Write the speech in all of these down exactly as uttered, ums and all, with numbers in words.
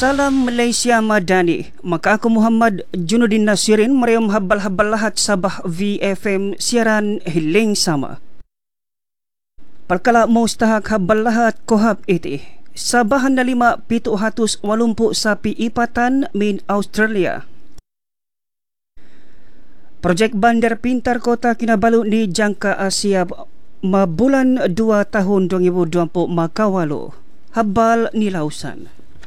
Salam Malaysia Madani. Maka aku Muhammad Junudin Nasirin meriam habal-habal lahat Sabah V F M siaran hiling sama. Perkala mustahak habal lahat kohab iti. Sabah handa lima pitu hatus walumpu sapi ipatan min Australia. Projek Bandar Pintar Kota Kinabalu ni jangka Asia mabulan dua tahun dua ribu dua puluh makawalu. Habal ni lausan.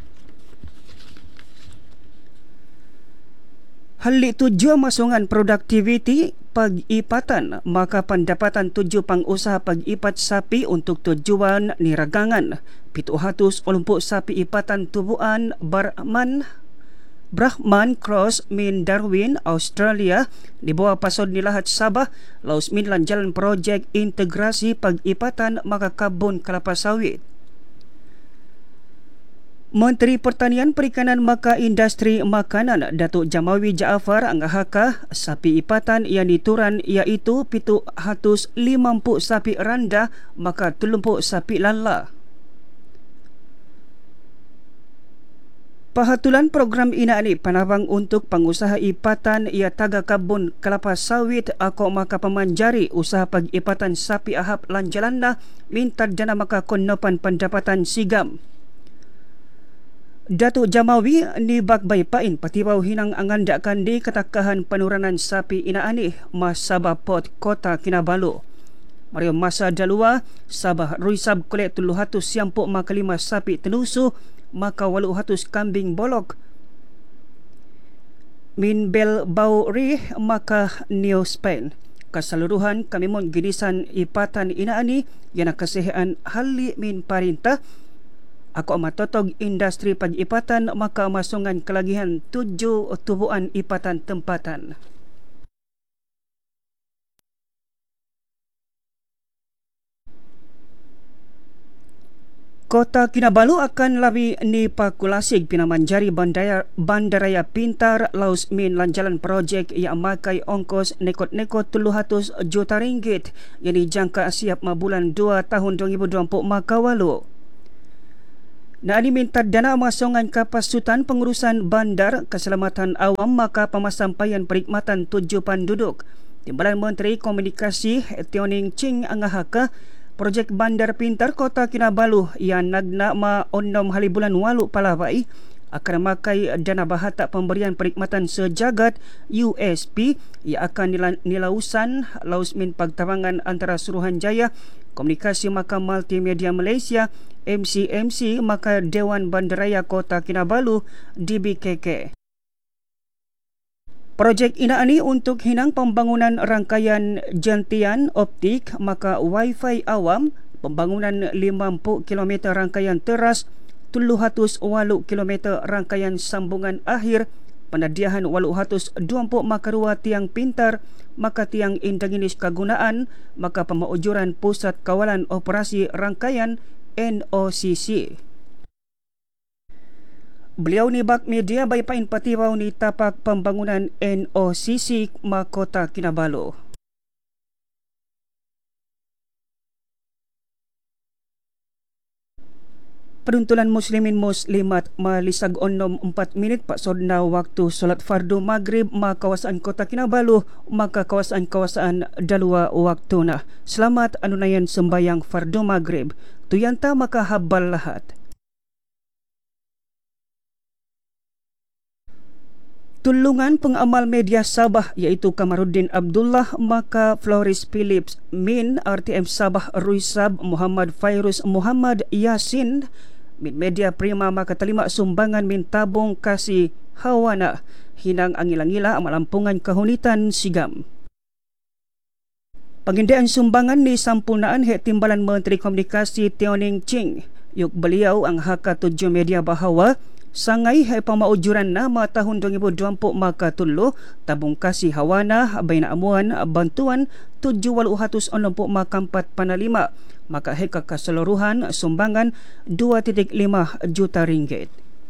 Hal tujuh masungan produktiviti pag-ipatan, maka pendapatan tujuh pangusaha pag-ipat sapi untuk tujuan niragangan. Pitu hatus olumpuk sapi ipatan tubuhan Brahman Brahman Cross min Darwin, Australia di bawah pasod nilahat Sabah laus min lan jalan projek integrasi pag-ipatan maka kabun kelapa sawit. Menteri Pertanian Perikanan maka Industri Makanan Datuk Jamawi Jaafar anggahaka sapi ipatan yang dituran iaitu pitu hatus limampu sapi randa maka telumpuk sapi lala. Pahatulan program ina ni panabang untuk pengusaha ipatan ia taga kabun kelapa sawit ako maka pemanjari usaha pag-ipatan sapi ahap lanjalanda minta dana maka konopan pendapatan sigam. Datuk Jamawi ni bakbay pain patibaw hinang angandakan di ketakahan penuranan sapi ina ani mas Sabah Port Kota Kinabalu. Mario masa dalua Sabah ruisab kolek tulu hatus siampuk maka lima sapi tenusu maka walu hatus kambing bolok min bel bau rih maka New Spain. Keseluruhan kami mon ginisan ipatan ina ani yang kesehatan hali min parintah ako matotog industri pag-ipatan maka masungan kelagihan tujuh tubuhan ipatan tempatan. Kota Kinabalu akan labi ni pakulasig pinamanjari bandara, bandaraya pintar laus min lanjalan projek yang makai ongkos nekot-nekot tujuh ratus juta ringgit yang dijangka siap mabulan dua tahun dua ribu dua puluh makawalu. Na ani minta dana masongan kapasutan pengurusan bandar keselamatan awam maka pemasampaian perkhidmatan tujuh penduduk. Timbalan Menteri Komunikasi Tioning Ching angahaka projek Bandar Pintar Kota Kinabalu yang nagna ma onom halibulan walu palawai akan memakai dana bahata pemberian perkhidmatan sejagat U S P yang akan nilausan laus min pagtabangan antara Suruhanjaya Komunikasi maka Multimedia Malaysia M C M C maka Dewan Bandaraya Kota Kinabalu D B K K. Projek ina ani untuk hinang pembangunan rangkaian jantian optik maka Wi-Fi awam, pembangunan lima puluh kilometer rangkaian teras, tujuh ratus walu kilometer rangkaian sambungan akhir, penadiahan walu hatus dua puluh makarua tiang pintar, maka tiang indaginis kagunaan, maka pemaujuran pusat kawalan operasi rangkaian N O C C. Beliau ni bak media bay pain patibaw ni tapak pembangunan N O C C Makota Kinabalu. Penuntulan muslimin muslimat malisag onom empat minit paksod na waktu solat fardu maghrib maka kawasan Kota Kinabalu maka kawasan-kawasan dalua waktu na. Selamat anunayan sembayang fardu maghrib. Tuyanta maka habal lahat. Tulungan pengamal media Sabah iaitu Kamaruddin Abdullah maka Floris Phillips min R T M Sabah Ruisab Muhammad Fairuz Muhammad Yasin min media Prima maka terima sumbangan min tabung kasih hawana hinang angila-ngila malampungan kahunitan sigam. Pengindaan sumbangan ni sampurnaan hek timbalan Menteri Komunikasi Tioning Ching yuk beliau ang haka tujuh media bahawa sangai hai pamaujuran nama tahun dua ribu dua puluh maka tulu tabung kasih hawana baina amuan bantuan tujuh walu hatus enam puluh maka empat panalima maka heka keseluruhan sumbangan dua titik lima juta ringgit.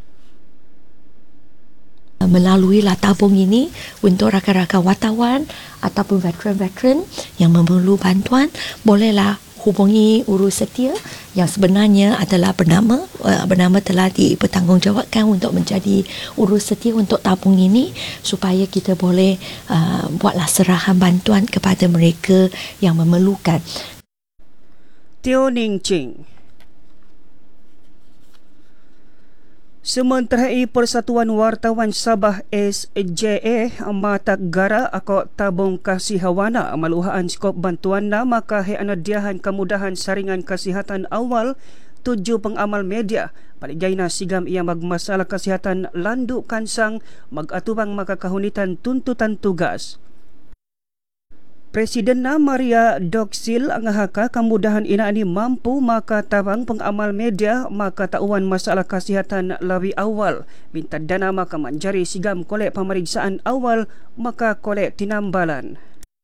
Melalui lah tabung ini untuk rakan-rakan wartawan ataupun veteran-veteran yang memerlu bantuan bolehlah hubungi urus setia yang sebenarnya adalah bernama uh, bernama telah dipertanggungjawabkan untuk menjadi urus setia untuk tabung ini supaya kita boleh uh, buatlah serahan bantuan kepada mereka yang memerlukan. Teo Ning Ching. Sementara itu, Persatuan Wartawan Sabah S J A matak gara ako tabung kasihawana maluhaan skop bantuan na maka heanadiahan kemudahan saringan kesihatan awal tujuh pengamal media paligay na sigam ia magmasalah kesihatan landu kansang magatubang makakahunitan tuntutan tugas. Presiden na Maria Doksil ang haka kemudahan ina ini mampu maka tabang pengamal media maka tauan masalah kesihatan lebih awal minta dana maka manjari sigam kolek pemeriksaan awal maka kolek tinambalan.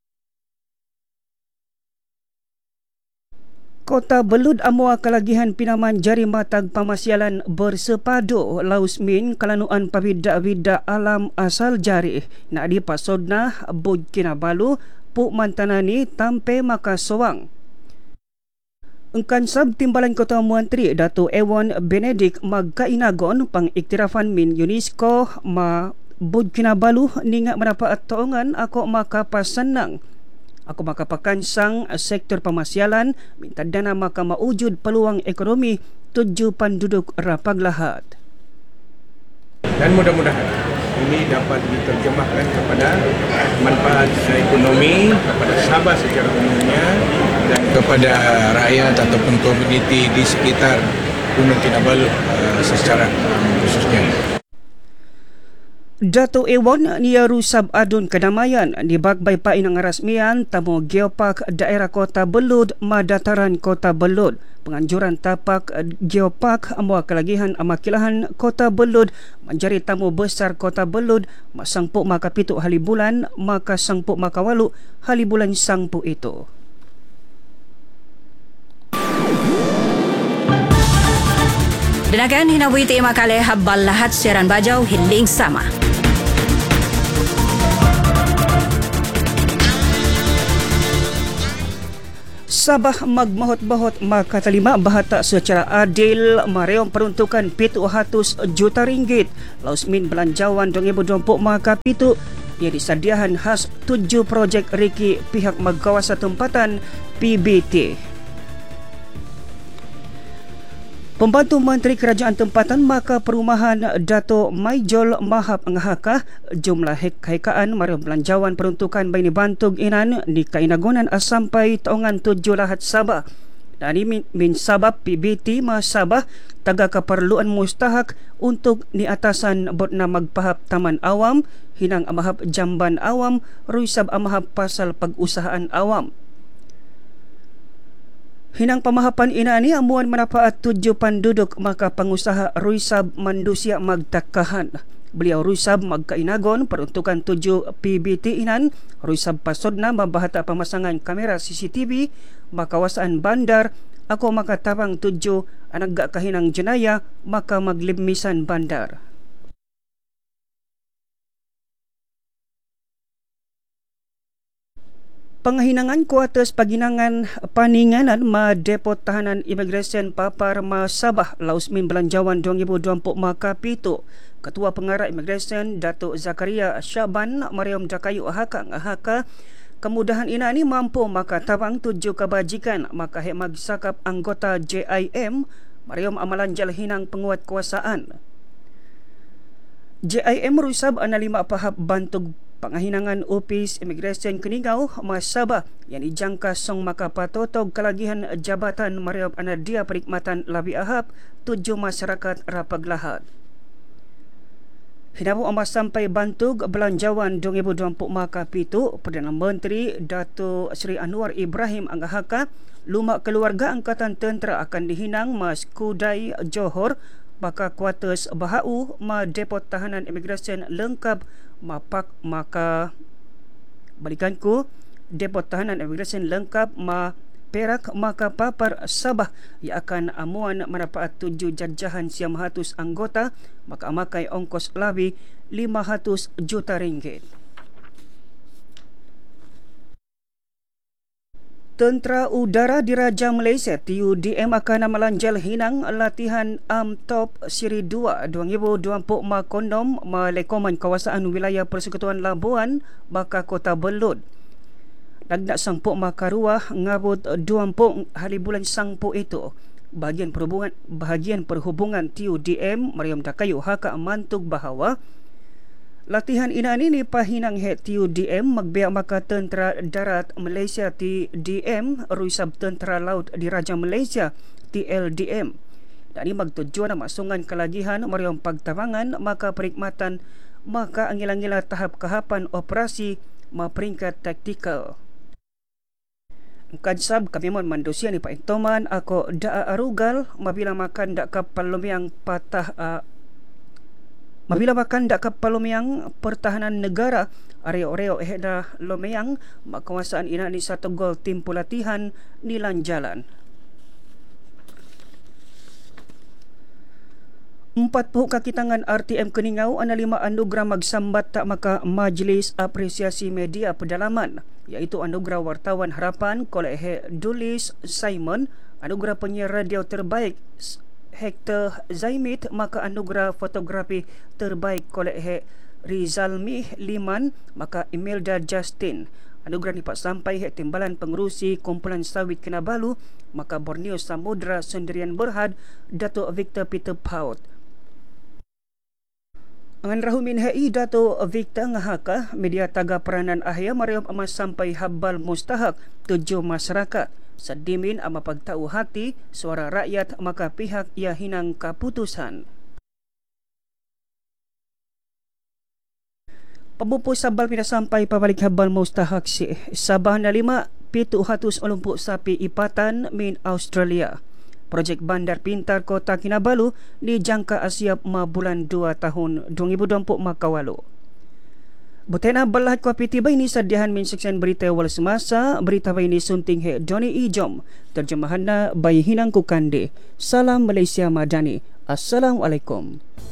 Kota Belud amua kalagihan pinamanjari matag pamasyalan bersepadu lausmin kalanuan pabida-bida alam asal jari na di pasodna Bud Kinabalu Pu Mantanani tampe maka sowang. Engkan sab timbalan Kota Muantri Dato Ewan Benedict magkainagon pang iktirafan min UNESCO ma Bud Kinabalu ninga mendapat toongan ako makapasanang. Ako makapakansang sektor pemasyalan minta dana maka maujud peluang ekonomi tujuh penduduk rapaglahat. Dan mudah-mudahan ini dapat diterjemahkan kepada manfaat ekonomi kepada Sabah secara umumnya dan kepada rakyat ataupun komuniti di sekitar Gunung Kinabalu uh, secara khususnya. Dato Ewan niya rusab adun kedamaian di bagbay painang rasmian tamo Geopark daerah Kota Belud madataran Kota Belud. Penganjuran tapak Geopark amwa kelagihan amakilahan Kota Belud menjadi tamu besar Kota Belud masangpuk maka pitu hali bulan maka sangpuk maka walu hali bulan sangpuk itu. Dinagan hinabuhi tema kali habal lahat siaran bajau hiling sama. Sabah magmahot-bahot makatalima bahata secara adil mareong peruntukan pitu ratus juta ringgit lausmin belanjawan dua ribu dua puluh maka pitu ia disediahan khas tujuh projek riki pihak magkawasa tempatan P B T. Pembantu Menteri Kerajaan Tempatan Maka Perumahan Dato Maijol Mahap ngahaka jumlah hek-hekaan mareong belanjawan peruntukan baini bantug inan di kainagonan sampai taongan tujuh lahat Sabah. Dan ini min sabab P B T ma Sabah taga keperluan mustahak untuk ni atasan botna magpahap taman awam hinang amahap jamban awam ruisab amahap pasal pag-usahaan awam. Hinang pamahapan ina ni amuan menapaat tujuh penduduk maka pengusaha Ruisab Mandusia magtakahan. Beliau Ruisab magkainagon peruntukan tujuh P B T inan Ruisab pasodna membahata pemasangan kamera C C T V makawasaan bandar ako makatabang tujuh anak gak kahinang jenaya maka maglimisan bandar. Penghinangan kuatas paginangan paninganan ma Depot Tahanan Imigresen Papar ma Sabah lausmin belanjawan dua ribu dua puluh maka pitu. Ketua Pengarah Imigresen Dato Zakaria Syaban Mariam Dakayu Ahaka Ahaka kemudahan ina ni mampu maka tabang tujuh kebajikan maka hemag sakap anggota J I M Mariam amalan jal hinang penguat kuasaan. J I M rusab ana lima pahap bantug pangahinangan Opis Imigresen Keningau Mas Sabah yang dijangka song maka patotog kalagihan jabatan Mariam Anadia perikmatan labi ahap tujuh masyarakat rapaglahat. Hinabu amas sampai bantug belanjawan dua ribu dua puluh maka pitu Perdana Menteri Dato Sri Anwar Ibrahim anggahaka lumak keluarga Angkatan Tentera akan dihinang Mas Kudai Johor maka kuartus bahau ma Depot Tahanan Imigresen lengkap mapak maka balikanku Depot Tahanan Imigresen lengkap ma Perak maka Papar Sabah ia akan amuan mendapat tujuh jajahan siam hatus anggota maka amakai ongkos labi lima ratus juta ringgit. Tentera Udara Diraja Malaysia T U D M akan melanjal hinang latihan A M T O P Siri dua dua ribu dua puluh empat kondom melekoman kawasan wilayah Persekutuan Labuan baka Kota Belud. Nagnak sangpuk makaruah ngabut dua puluh hari bulan sangpuk itu. Bahagian perhubungan bahagian perhubungan T U D M Mariam Dakayu haka mantuk bahawa latihan ina ini pahinang he T U D M magbiak maka Tentera Darat Malaysia T D M Ruisab Tentera Laut Diraja Malaysia T L D M. Dan ini magtujuan maksungan kelagihan mariam pagtabangan maka perkhidmatan maka angil-angila tahap kahapan operasi ma peringkat taktikal. Kansab kami mohon mandusia ni Pak Intoman ako daa arugal mabila makan dak kapal lumiang patah uh, mabila makan dak kapal lumiang pertahanan negara areo-areo ehda lumiang makawasaan ina ni satu gol tim pelatihan ni lanjalan. Empat puhuk kaki tangan R T M Keningau ana lima anugerah magsambat tak maka Majlis Apresiasi Media Pedalaman iaitu anugerah wartawan harapan koleh Dulis Simon, anugerah penyiar radio terbaik Hector Zaimit, maka anugerah fotografi terbaik koleh Rizalmi Liman, maka Imelda Justin. Anugerah ni pak sampai he timbalan pengerusi kumpulan sawit Kinabalu, maka Borneo Samudra Sendirian Berhad Dato' Victor Peter Paut. Angan rahumin hei Dato' Victor ngahaka media taga peranan ahya mariam amas sampai habal mustahak tujuh masyarakat. Sedimin ama pagtau hati suara rakyat maka pihak ia hinang keputusan. Pembupu Sabal pindah sampai pabalik habal mustahak si Sabah na lima pitu hatus olumpuk sapi ipatan min Australia. Projek Bandar Pintar Kota Kinabalu dijangka asiap ma bulan dua tahun dua ribu dua puluh makawalu. Butena balahat ko piti bay ni sadihan min seksyen berita wal semasa berita bay ni sunting he Johnny Ijom terjemahan na bay hinang kukande. Salam Malaysia Madani. Assalamualaikum.